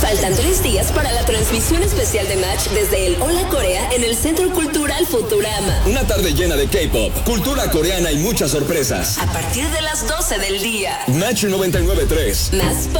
Faltan 3 días para la transmisión especial de Match desde el Hola Corea en el Centro Cultural Futurama. Una tarde llena de K-pop, cultura coreana y muchas sorpresas. A partir de las 12 del día. Match 99.3. Más